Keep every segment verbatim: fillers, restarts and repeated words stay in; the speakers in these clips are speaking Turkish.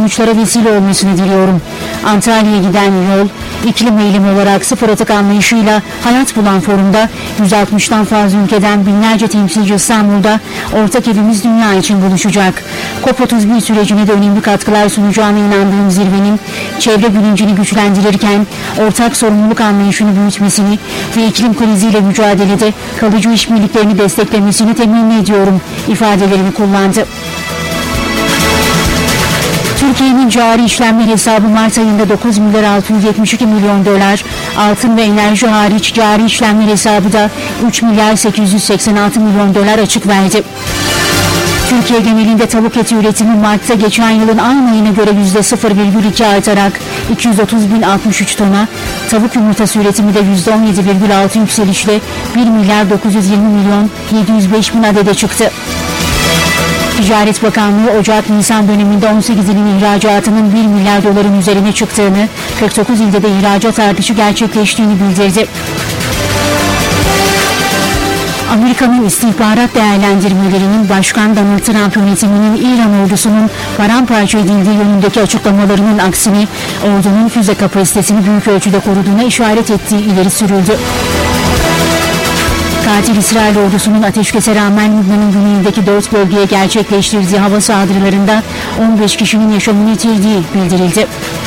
sonuçlara vesile olmasını diliyorum. Antalya'ya giden yol, iklim eylemi olarak sıfır atık anlayışıyla hayat bulan forumda yüz altmıştan fazla ülkeden binlerce temsilci İstanbul'da ortak evimiz dünya için buluşacak. COP otuz bir sürecine de önemli katkılar sunacağına inandığım zirvenin çevre bilincini güçlendirirken ortak sorumluluk anlayışını büyütmesini ve iklim kriziyle mücadelede kalıcı işbirliklerini desteklemesini temin ediyorum ifadelerini kullandı. Türkiye'nin cari işlemler hesabı Mart ayında dokuz milyar altı yüz yetmiş iki milyon dolar, altın ve enerji hariç cari işlemler hesabı da üç milyar sekiz yüz seksen altı milyon dolar açık verdi. Türkiye genelinde tavuk eti üretimi Mart'ta geçen yılın aynı ayına göre yüzde sıfır virgül iki artarak iki yüz otuz bin altmış üç tona, tavuk yumurtası üretimi de yüzde on yedi virgül altı yükselişle bir milyar dokuz yüz yirmi milyon yedi yüz beş bin adede çıktı. Ticaret Bakanlığı Ocak-Nisan döneminde on sekiz ilin ihracatının bir milyar doların üzerine çıktığını, kırk dokuz ilde de ihracat artışı gerçekleştiğini bildirdi. Amerika'nın istihbarat değerlendirmelerinin Başkan Donald Trump yönetiminin İran ordusunun paramparça edildiği yönündeki açıklamalarının aksine ordunun füze kapasitesini büyük ölçüde koruduğuna işaret ettiği ileri sürüldü. Katil İsrail ordusunun ateşkese rağmen Lübnan'ın güneyindeki dört bölgeye gerçekleştirdiği hava saldırılarında on beş kişinin yaşamını yitirdiği bildirildi.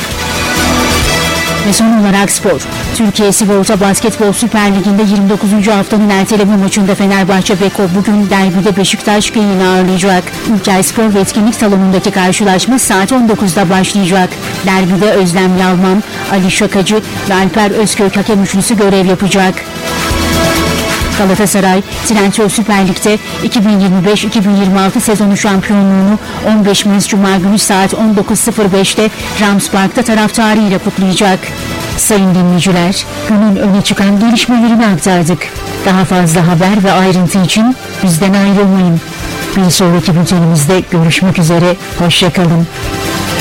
Ve son olarak spor. Türkiye Sigorta Basketbol Süper Ligi'nde yirmi dokuzuncu haftanın erteleme maçında Fenerbahçe Beko bugün derbide Beşiktaş Köyü'nü ağırlayacak. Ülker Spor ve Etkinlik Salonu'ndaki karşılaşma saat on dokuzda başlayacak. Derbide Özlem Yalman, Ali Şakacı ve Alper Özkök hakem üçlüsü görev yapacak. Galatasaray, Trendyol Süper Lig'de iki bin yirmi beş iki bin yirmi altı sezonu şampiyonluğunu on beş Mayıs Cuma günü saat on dokuz sıfır beşte Rams Park'ta taraftarıyla kutlayacak. Sayın dinleyiciler, günün öne çıkan gelişmelerini aktardık. Daha fazla haber ve ayrıntı için bizden ayrılmayın. Bir sonraki bültenimizde görüşmek üzere, hoşça kalın.